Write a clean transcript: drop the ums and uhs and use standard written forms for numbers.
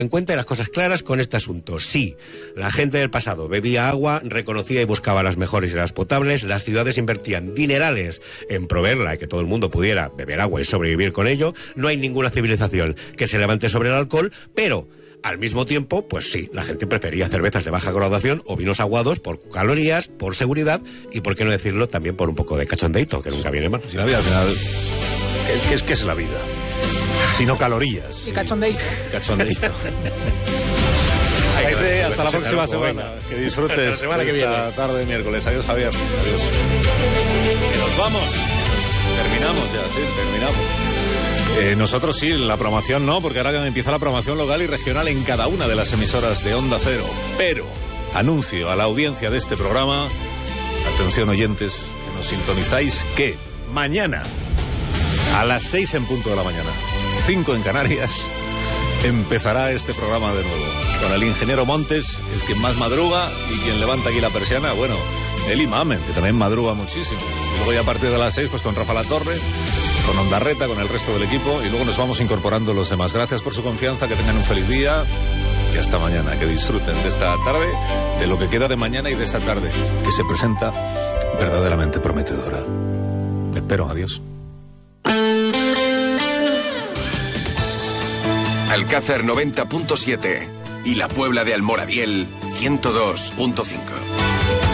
en cuenta y las cosas claras con este asunto. Sí, la gente del pasado bebía agua, reconocía y buscaba las mejores y las potables, las ciudades invertían dinerales en proveerla y que todo el mundo pudiera beber agua y sobrevivir con ello. No hay ninguna civilización que se levante sobre el alcohol, pero al mismo tiempo, pues sí, la gente prefería cervezas de baja graduación o vinos aguados por calorías, por seguridad y, por qué no decirlo, también por un poco de cachondeito, que nunca viene mal. Si la vida al final, ¿qué es la vida? Sino calorías. Y cachondeito. Cachondeito. Hasta la próxima semana. Que disfrutes hasta la semana que viene. Esta tarde de miércoles. Adiós, Javier. Adiós. Que nos vamos. Terminamos ya, sí, terminamos. Nosotros sí, la programación no, porque ahora empieza la programación local y regional en cada una de las emisoras de Onda Cero. Pero anuncio a la audiencia de este programa, atención oyentes, que nos sintonizáis, que mañana a las 6 en punto de la mañana, 5 en Canarias, empezará este programa de nuevo. Con el ingeniero Montes, que es quien más madruga y quien levanta aquí la persiana, bueno, él y Mamen, que también madruga muchísimo. Y luego ya a partir de las 6, pues con Rafa La Torre, con Ondarreta, con el resto del equipo, y luego nos vamos incorporando los demás. Gracias por su confianza, que tengan un feliz día y hasta mañana. Que disfruten de esta tarde, de lo que queda de mañana y de esta tarde, que se presenta verdaderamente prometedora. Espero, adiós. Alcázar 90.7 y la Puebla de Almoradiel 102.5.